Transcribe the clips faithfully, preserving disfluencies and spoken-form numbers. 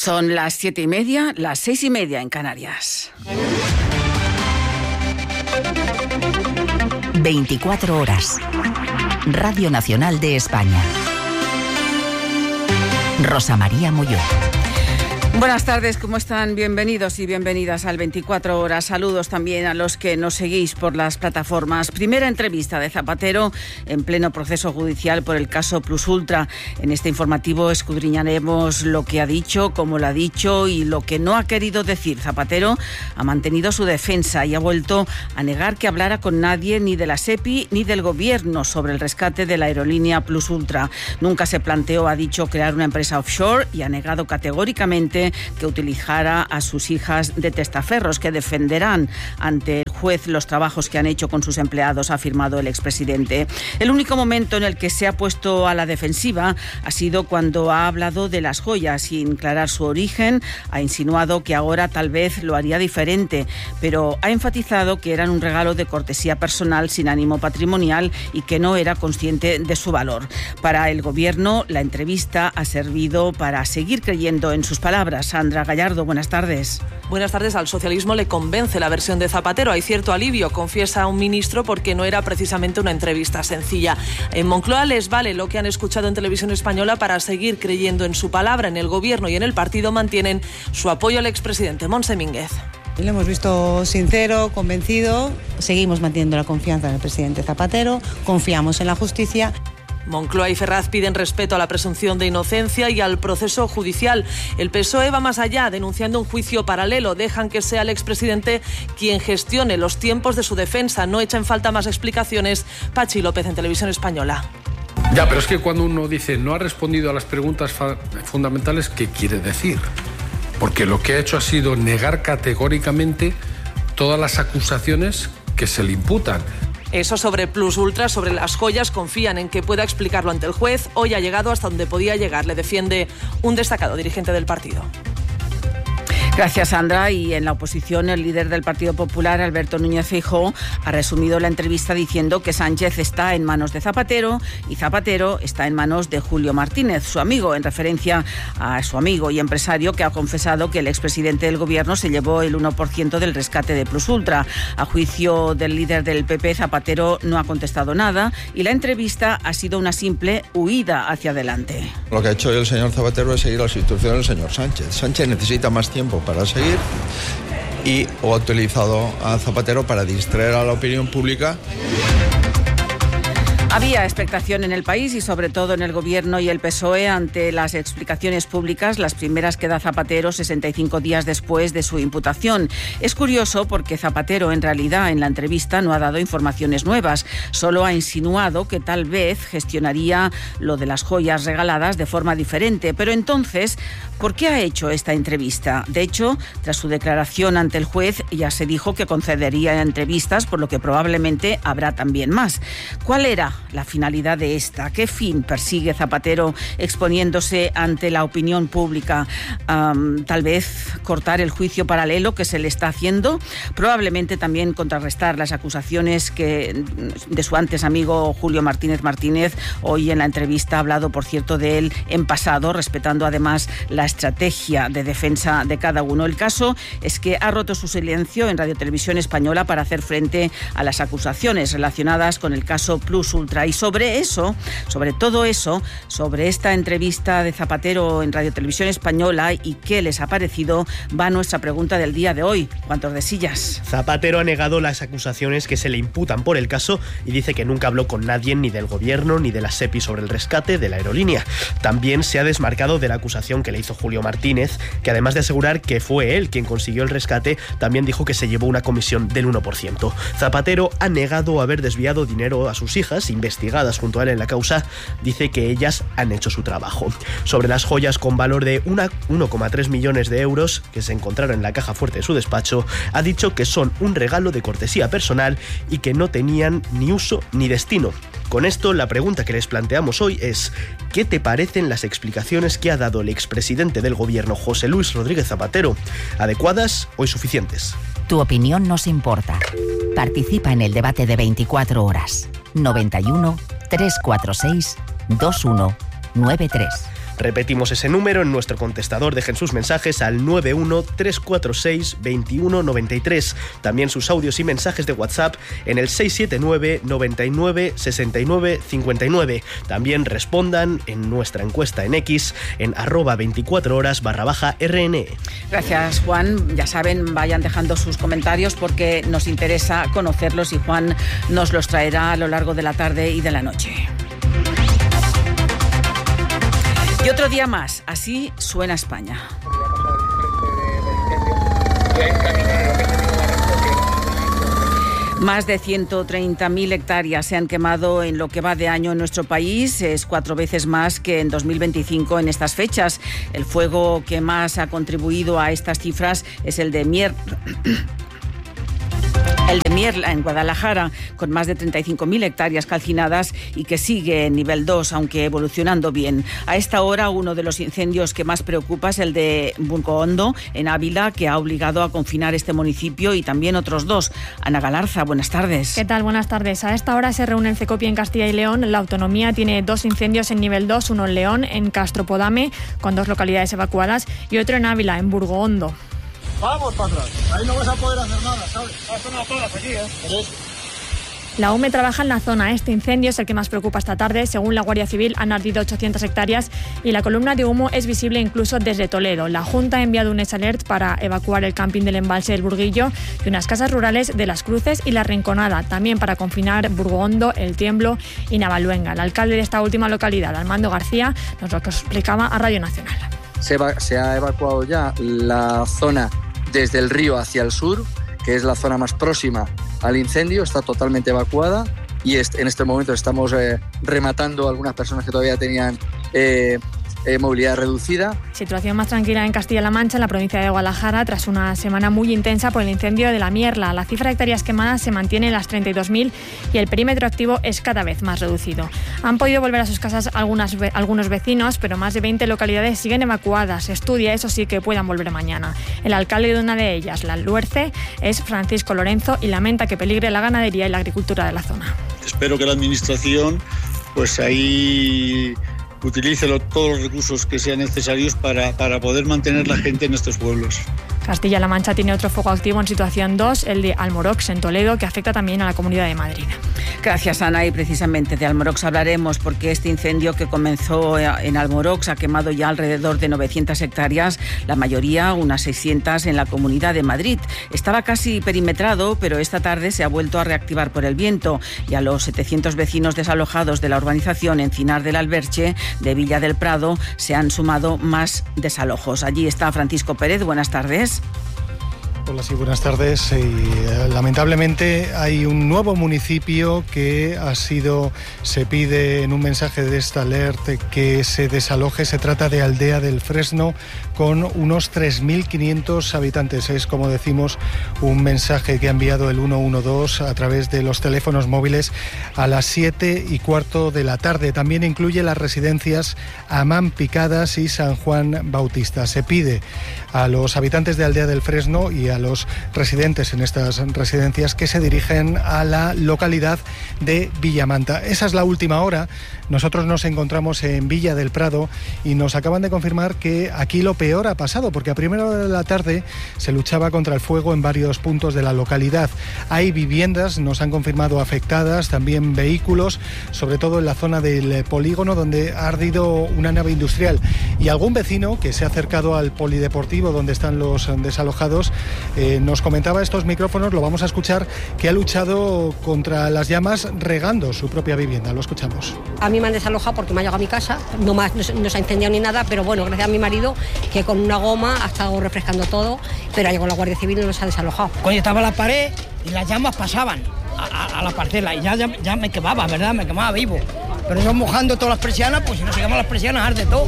Son las siete y media, las seis y media en Canarias. veinticuatro horas. Radio Nacional de España. Rosa María Molló. Buenas tardes, ¿cómo están? Bienvenidos y bienvenidas al veinticuatro horas. Saludos también a los que nos seguís por las plataformas. Primera entrevista de Zapatero en pleno proceso judicial por el caso Plus Ultra. En este informativo escudriñaremos lo que ha dicho, cómo lo ha dicho y lo que no ha querido decir. Zapatero ha mantenido su defensa y ha vuelto a negar que hablara con nadie, ni de la SEPI ni del Gobierno, sobre el rescate de la aerolínea Plus Ultra. Nunca se planteó, ha dicho, crear una empresa offshore y ha negado categóricamente que utilizara a sus hijas de testaferros, que defenderán ante el juez los trabajos que han hecho con sus empleados, ha afirmado el expresidente. El único momento en el que se ha puesto a la defensiva ha sido cuando ha hablado de las joyas, sin aclarar su origen. Ha insinuado que ahora tal vez lo haría diferente, pero ha enfatizado que eran un regalo de cortesía personal sin ánimo patrimonial y que no era consciente de su valor. Para el Gobierno, la entrevista ha servido para seguir creyendo en sus palabras. Sandra Gallardo, buenas tardes. Buenas tardes. Al socialismo le convence la versión de Zapatero. Hay cierto alivio, confiesa un ministro, porque no era precisamente una entrevista sencilla. En Moncloa les vale lo que han escuchado en Televisión Española para seguir creyendo en su palabra. En el Gobierno y en el partido mantienen su apoyo al expresidente. Montse Mínguez. Lo hemos visto sincero, convencido. Seguimos manteniendo la confianza en el presidente Zapatero. Confiamos en la justicia. Moncloa y Ferraz piden respeto a la presunción de inocencia y al proceso judicial. El P S O E va más allá, denunciando un juicio paralelo. Dejan que sea el expresidente quien gestione los tiempos de su defensa. No echa en falta más explicaciones. Pachi López en Televisión Española. Ya, pero es que cuando uno dice no ha respondido a las preguntas fa- fundamentales, ¿qué quiere decir? Porque lo que ha hecho ha sido negar categóricamente todas las acusaciones que se le imputan. Eso sobre Plus Ultra, sobre las joyas, confían en que pueda explicarlo ante el juez. Hoy ha llegado hasta donde podía llegar, le defiende un destacado dirigente del partido. Gracias, Sandra. Y en la oposición, el líder del Partido Popular, Alberto Núñez Feijóo, ha resumido la entrevista diciendo que Sánchez está en manos de Zapatero y Zapatero está en manos de Julio Martínez, su amigo, en referencia a su amigo y empresario que ha confesado que el expresidente del Gobierno se llevó el uno por ciento del rescate de Plus Ultra. A juicio del líder del P P, Zapatero no ha contestado nada y la entrevista ha sido una simple huida hacia adelante. Lo que ha hecho el señor Zapatero es seguir las instrucciones del señor Sánchez. Sánchez necesita más tiempo para seguir y o ha utilizado a Zapatero para distraer a la opinión pública. Había expectación en el país y sobre todo en el Gobierno y el P S O E ante las explicaciones públicas, las primeras que da Zapatero sesenta y cinco días después de su imputación. Es curioso porque Zapatero en realidad en la entrevista no ha dado informaciones nuevas, solo ha insinuado que tal vez gestionaría lo de las joyas regaladas de forma diferente. Pero entonces, ¿por qué ha hecho esta entrevista? De hecho, tras su declaración ante el juez ya se dijo que concedería entrevistas, por lo que probablemente habrá también más. ¿Cuál era la finalidad de esta? ¿Qué fin persigue Zapatero exponiéndose ante la opinión pública? Um, tal vez cortar el juicio paralelo que se le está haciendo, probablemente también contrarrestar las acusaciones que de su antes amigo Julio Martínez Martínez. Hoy en la entrevista ha hablado, por cierto, de él en pasado, respetando además la estrategia de defensa de cada uno. El caso es que ha roto su silencio en Radio Televisión Española para hacer frente a las acusaciones relacionadas con el caso Plus Ultra. Y sobre eso, sobre todo eso, sobre esta entrevista de Zapatero en Radio Televisión Española y qué les ha parecido, va nuestra pregunta del día de hoy. ¿Cuántos de sillas? Zapatero ha negado las acusaciones que se le imputan por el caso y dice que nunca habló con nadie ni del Gobierno ni de la SEPI sobre el rescate de la aerolínea. También se ha desmarcado de la acusación que le hizo Julio Martínez, que además de asegurar que fue él quien consiguió el rescate, también dijo que se llevó una comisión del uno por ciento. Zapatero ha negado haber desviado dinero a sus hijas, investigadas junto a él en la causa. Dice que ellas han hecho su trabajo. Sobre las joyas con valor de uno coma tres millones de euros que se encontraron en la caja fuerte de su despacho, ha dicho que son un regalo de cortesía personal y que no tenían ni uso ni destino. Con esto, la pregunta que les planteamos hoy es: ¿qué te parecen las explicaciones que ha dado el expresidente del Gobierno, José Luis Rodríguez Zapatero? ¿Adecuadas o insuficientes? Tu opinión nos importa. Participa en el debate de veinticuatro horas. noventa y uno, trescientos cuarenta y seis, veintiuno noventa y tres. Repetimos ese número en nuestro contestador. Dejen sus mensajes al nueve uno tres cuatro seis dos uno nueve tres. También sus audios y mensajes de WhatsApp en el seis siete nueve noventa y nueve sesenta y nueve cincuenta y nueve. También respondan en nuestra encuesta en X en arroba veinticuatro horas barra baja R N E. Gracias, Juan. Ya saben, vayan dejando sus comentarios porque nos interesa conocerlos y Juan nos los traerá a lo largo de la tarde y de la noche. Y otro día más, así suena España. Más de ciento treinta mil hectáreas se han quemado en lo que va de año en nuestro país. Es cuatro veces más que en dos mil veinticinco en estas fechas. El fuego que más ha contribuido a estas cifras es el de Mier... El de Mierla, en Guadalajara, con más de treinta y cinco mil hectáreas calcinadas y que sigue en nivel dos, aunque evolucionando bien. A esta hora, uno de los incendios que más preocupa es el de Burgoondo, en Ávila, que ha obligado a confinar este municipio y también otros dos. Ana Galarza, buenas tardes. ¿Qué tal? Buenas tardes. A esta hora se reúne el CECOPI en Castilla y León. La autonomía tiene dos incendios en nivel dos, uno en León, en Castropodame, con dos localidades evacuadas, y otro en Ávila, en Burgoondo. Vamos para atrás, ahí no vas a poder hacer nada, ¿sabes? Son las todas aquí, ¿eh? La U M E trabaja en la zona. Este incendio es el que más preocupa esta tarde. Según la Guardia Civil, han ardido ochocientas hectáreas y la columna de humo es visible incluso desde Toledo. La Junta ha enviado un S-Alert para evacuar el camping del embalse del Burguillo y unas casas rurales de Las Cruces y La Rinconada, también para confinar Burgoondo, El Tiemblo y Navaluenga. El alcalde de esta última localidad, Armando García, nos lo explicaba a Radio Nacional. Se, va, se ha evacuado ya la zona desde el río hacia el sur, que es la zona más próxima al incendio, está totalmente evacuada y en este momento estamos eh, rematando a algunas personas que todavía tenían eh, eh, movilidad reducida. Situación más tranquila en Castilla-La Mancha, en la provincia de Guadalajara, tras una semana muy intensa por el incendio de la Mierla. La cifra de hectáreas quemadas se mantiene en las treinta y dos mil y el perímetro activo es cada vez más reducido. Han podido volver a sus casas algunas, algunos vecinos, pero más de veinte localidades siguen evacuadas. Se estudia, eso sí, que puedan volver mañana. El alcalde de una de ellas, la Luerce, es Francisco Lorenzo y lamenta que peligre la ganadería y la agricultura de la zona. Espero que la administración, pues ahí utilice lo, todos los recursos que sean necesarios para, para poder mantener la gente en estos pueblos. Castilla-La Mancha tiene otro foco activo en situación dos, el de Almorox, en Toledo, que afecta también a la Comunidad de Madrid. Gracias, Ana, y precisamente de Almorox hablaremos porque este incendio que comenzó en Almorox ha quemado ya alrededor de novecientas hectáreas, la mayoría, unas seiscientas, en la Comunidad de Madrid. Estaba casi perimetrado, pero esta tarde se ha vuelto a reactivar por el viento y a los setecientos vecinos desalojados de la urbanización Encinar del Alberche de Villa del Prado se han sumado más desalojos. Allí está Francisco Pérez, buenas tardes. Hola, sí, buenas tardes. Y, eh, lamentablemente hay un nuevo municipio que ha sido, se pide en un mensaje de esta alerta que se desaloje. Se trata de Aldea del Fresno, con unos tres mil quinientos habitantes. Es, como decimos, un mensaje que ha enviado el uno uno dos a través de los teléfonos móviles a las siete y cuarto de la tarde. También incluye las residencias Amán Picadas y San Juan Bautista. Se pide a los habitantes de Aldea del Fresno y a los residentes en estas residencias que se dirigen a la localidad de Villamanta. Esa es la última hora. Nosotros nos encontramos en Villa del Prado y nos acaban de confirmar que aquí lo peor ha pasado, porque a primera hora de la tarde se luchaba contra el fuego en varios puntos de la localidad. Hay viviendas, nos han confirmado, afectadas, también vehículos, sobre todo en la zona del polígono donde ha ardido una nave industrial, y algún vecino que se ha acercado al polideportivo donde están los desalojados eh, nos comentaba a estos micrófonos, lo vamos a escuchar, que ha luchado contra las llamas regando su propia vivienda. Lo escuchamos. A mí me han desalojado porque me ha llegado a mi casa, no, más, no, no se ha incendiado ni nada, pero bueno, gracias a mi marido, que con una goma ha estado refrescando todo, pero ha llegado la Guardia Civil y nos ha desalojado. Cuando estaba la pared y las llamas pasaban a, a, a la parcela y ya, ya, ya me quemaba, ¿verdad? Me quemaba vivo. Pero yo mojando todas las persianas, pues si no se queman las persianas, arde todo.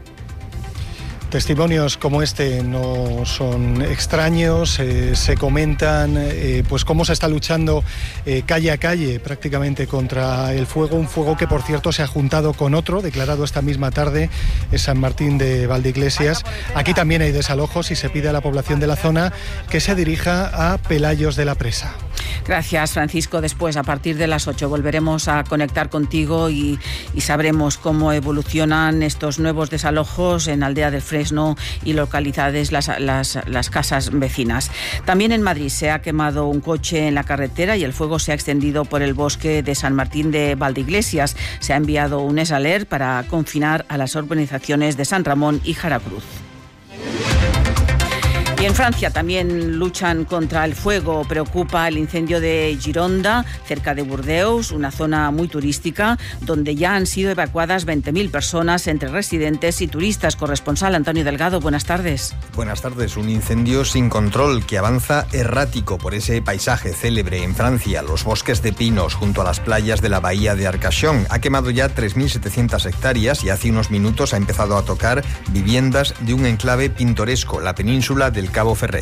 Testimonios como este no son extraños, eh, se comentan eh, pues cómo se está luchando eh, calle a calle prácticamente contra el fuego, un fuego que por cierto se ha juntado con otro declarado esta misma tarde en San Martín de Valdeiglesias. Aquí también hay desalojos y se pide a la población de la zona que se dirija a Pelayos de la Presa. Gracias, Francisco. Después, a partir de las ocho, volveremos a conectar contigo y, y sabremos cómo evolucionan estos nuevos desalojos en Aldea del Fresno y localidades, las, las, las casas vecinas. También en Madrid se ha quemado un coche en la carretera y el fuego se ha extendido por el bosque de San Martín de Valdeiglesias. Se ha enviado un S-Alert para confinar a las urbanizaciones de San Ramón y Jaracruz. Y en Francia también luchan contra el fuego. Preocupa el incendio de Gironda, cerca de Burdeos, una zona muy turística, donde ya han sido evacuadas veinte mil personas entre residentes y turistas. Corresponsal Antonio Delgado, buenas tardes. Buenas tardes. Un incendio sin control que avanza errático por ese paisaje célebre en Francia, los bosques de pinos junto a las playas de la bahía de Arcachon. Ha quemado ya tres mil setecientas hectáreas y hace unos minutos ha empezado a tocar viviendas de un enclave pintoresco, la península del Cabo Ferret.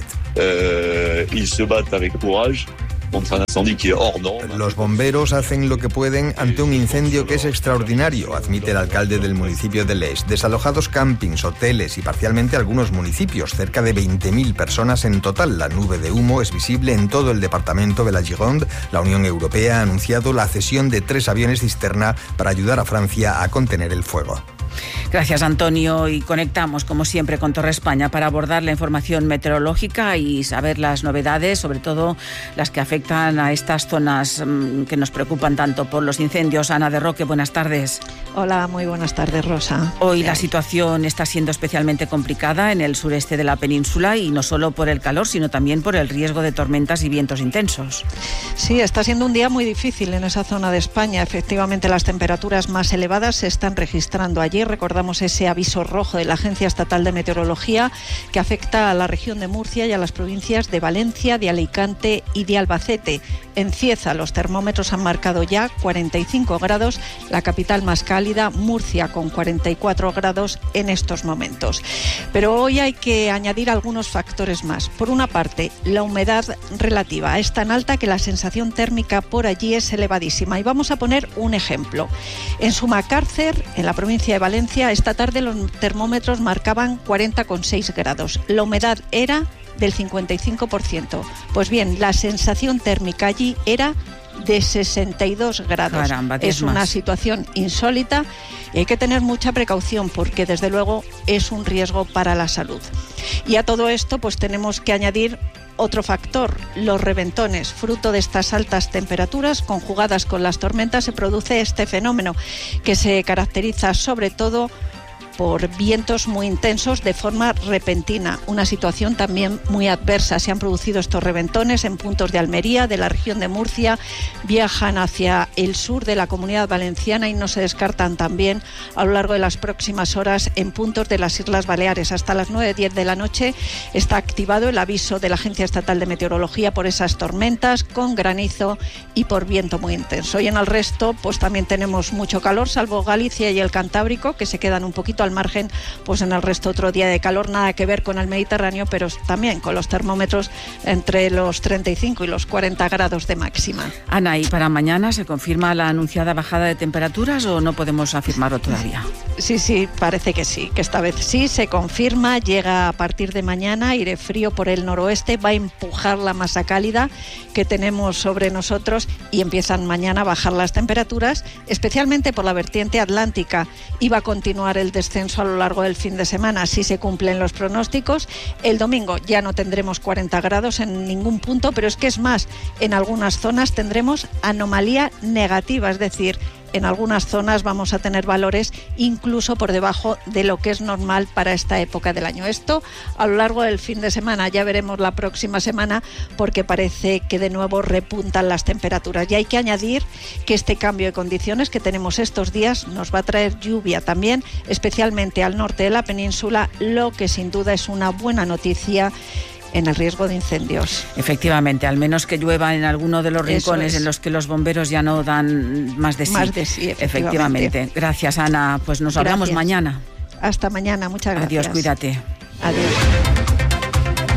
Euh, ils se battent avec courage contra un incendie qui est hors norme. Los bomberos hacen lo que pueden ante un incendio que es extraordinario, admite el alcalde del municipio de Les. Desalojados campings, hoteles y parcialmente algunos municipios, cerca de veinte mil personas en total. La nube de humo es visible en todo el departamento de la Gironde. La Unión Europea ha anunciado la cesión de tres aviones cisterna para ayudar a Francia a contener el fuego. Gracias, Antonio, y conectamos como siempre con Torre España para abordar la información meteorológica y saber las novedades, sobre todo las que afectan a estas zonas mmm, que nos preocupan tanto por los incendios. Ana de Roque, buenas tardes. Hola, muy buenas tardes, Rosa. Hoy la situación está siendo especialmente complicada en el sureste de la península y no solo por el calor, sino también por el riesgo de tormentas y vientos intensos. Sí, está siendo un día muy difícil en esa zona de España. Efectivamente, las temperaturas más elevadas se están registrando allí. Recordamos ese aviso rojo de la Agencia Estatal de Meteorología que afecta a la región de Murcia y a las provincias de Valencia, de Alicante y de Albacete. En Cieza los termómetros han marcado ya cuarenta y cinco grados, la capital más cálida, Murcia, con cuarenta y cuatro grados en estos momentos. Pero hoy hay que añadir algunos factores más. Por una parte, la humedad relativa es tan alta que la sensación térmica por allí es elevadísima. Y vamos a poner un ejemplo. En Sumacárcer, en la provincia de Valencia, esta tarde los termómetros marcaban cuarenta coma seis grados. La humedad era del cincuenta y cinco por ciento. Pues bien, la sensación térmica allí era de sesenta y dos grados. Caramba, es una más. situación insólita y hay que tener mucha precaución porque desde luego es un riesgo para la salud. Y a todo esto pues tenemos que añadir otro factor, los reventones. Fruto de estas altas temperaturas conjugadas con las tormentas se produce este fenómeno que se caracteriza sobre todo por vientos muy intensos de forma repentina, una situación también muy adversa. Se han producido estos reventones en puntos de Almería, de la región de Murcia, viajan hacia el sur de la Comunidad Valenciana y no se descartan también a lo largo de las próximas horas en puntos de las Islas Baleares. Hasta las nueve diez de la noche está activado el aviso de la Agencia Estatal de Meteorología por esas tormentas con granizo y por viento muy intenso. Y en el resto pues también tenemos mucho calor, salvo Galicia y el Cantábrico, que se quedan un poquito al margen. Pues en el resto otro día de calor, nada que ver con el Mediterráneo, pero también con los termómetros entre los treinta y cinco y los cuarenta grados de máxima. Ana, ¿y para mañana se confirma la anunciada bajada de temperaturas o no podemos afirmarlo todavía? Sí, sí, parece que sí, que esta vez sí se confirma. Llega a partir de mañana aire frío por el noroeste, va a empujar la masa cálida que tenemos sobre nosotros y empiezan mañana a bajar las temperaturas, especialmente por la vertiente atlántica, y va a continuar el descenso a lo largo del fin de semana si se cumplen los pronósticos. El domingo ya no tendremos cuarenta grados en ningún punto, pero es que es más, en algunas zonas tendremos anomalía negativa, es decir, en algunas zonas vamos a tener valores incluso por debajo de lo que es normal para esta época del año. Esto a lo largo del fin de semana, ya veremos la próxima semana porque parece que de nuevo repuntan las temperaturas. Y hay que añadir que este cambio de condiciones que tenemos estos días nos va a traer lluvia también, especialmente al norte de la península, lo que sin duda es una buena noticia en el riesgo de incendios. Efectivamente, al menos que llueva en alguno de los rincones es. en los que los bomberos ya no dan más de sí. Más de sí, efectivamente. efectivamente. Gracias, Ana. Pues nos Gracias. hablamos mañana. Hasta mañana, muchas gracias. Adiós, cuídate. Adiós.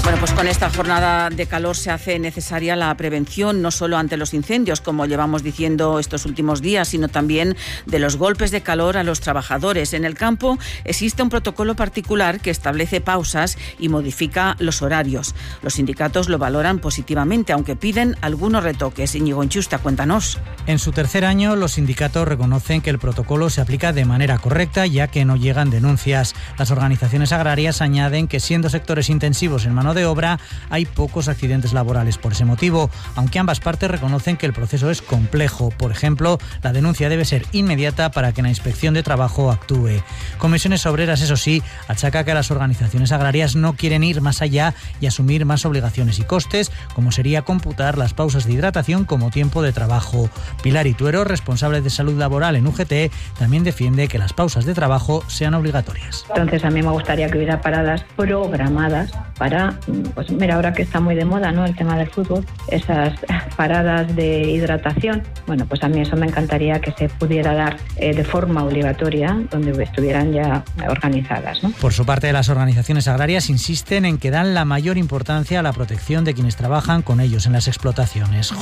Bueno, pues con esta jornada de calor se hace necesaria la prevención, no solo ante los incendios, como llevamos diciendo estos últimos días, sino también de los golpes de calor a los trabajadores. En el campo existe un protocolo particular que establece pausas y modifica los horarios. Los sindicatos lo valoran positivamente, aunque piden algunos retoques. Íñigo Enchusta, cuéntanos. En su tercer año, los sindicatos reconocen que el protocolo se aplica de manera correcta, ya que no llegan denuncias. Las organizaciones agrarias añaden que, siendo sectores intensivos en mano de obra, hay pocos accidentes laborales por ese motivo, aunque ambas partes reconocen que el proceso es complejo. Por ejemplo, la denuncia debe ser inmediata para que la Inspección de Trabajo actúe. Comisiones Obreras, eso sí, achaca que las organizaciones agrarias no quieren ir más allá y asumir más obligaciones y costes, como sería computar las pausas de hidratación como tiempo de trabajo. Pilar Ituero, responsable de salud laboral en U G T, también defiende que las pausas de trabajo sean obligatorias. Entonces a mí me gustaría que hubiera paradas programadas para, pues mira, ahora que está muy de moda, ¿no?, el tema del fútbol, esas paradas de hidratación. Bueno, pues a mí eso me encantaría que se pudiera dar eh, de forma obligatoria, donde estuvieran ya organizadas, ¿no? Por su parte, las organizaciones agrarias insisten en que dan la mayor importancia a la protección de quienes trabajan con ellos en las explotaciones.